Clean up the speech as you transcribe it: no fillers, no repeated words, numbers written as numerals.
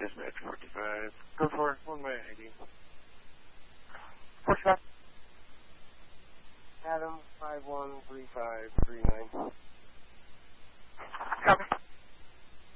Dispatch 45. Go for it. One my ID. 45. Adam 513539. Copy.